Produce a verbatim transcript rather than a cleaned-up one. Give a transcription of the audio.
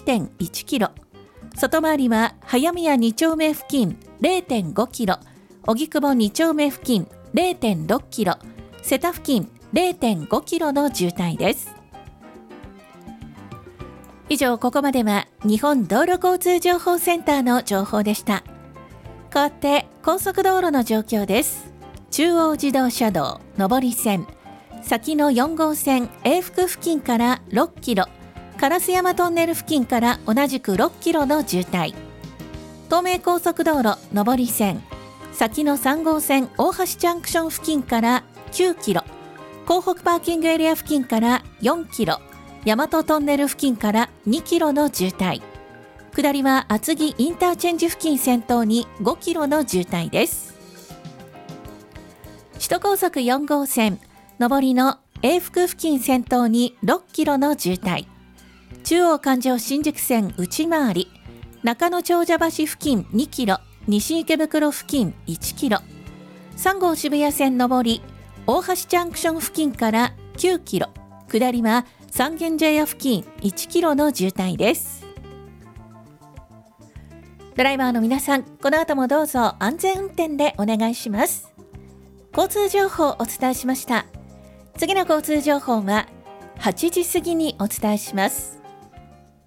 てんいちキロ、外回りは早宮に丁目付近 れいてんごキロ、荻窪に丁目付近 れいてんろっキロ、瀬田付近 れいてんごキロの渋滞です。以上、ここまでは日本道路交通情報センターの情報でした。変わって高速道路の状況です。中央自動車道上り線、先のよん号線永福付近からろっキロ、烏山トンネル付近から同じくろっキロの渋滞。東名高速道路上り線、先のさん号線大橋ジャンクション付近からきゅうキロ、港北パーキングエリア付近からよんキロ、大和トンネル付近からにキロの渋滞。下りは厚木インターチェンジ付近先頭にごキロの渋滞です。首都高速よん号線上りの永福付近先頭にろっキロの渋滞。中央環状新宿線内回り、中野長者橋付近にキロ、西池袋付近いちキロ、さん号渋谷線上り大橋ジャンクション付近からきゅうキロ、下りは三軒茶屋付近いちキロの渋滞です。ドライバーの皆さん、この後もどうぞ安全運転でお願いします。交通情報をお伝えしました。次の交通情報ははちじ過ぎにお伝えします。